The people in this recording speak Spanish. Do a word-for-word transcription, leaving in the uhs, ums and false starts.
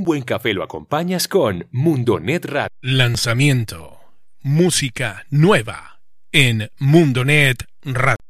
un buen café lo acompañas con Mundonet Radio. Lanzamiento. Música nueva en Mundonet Radio.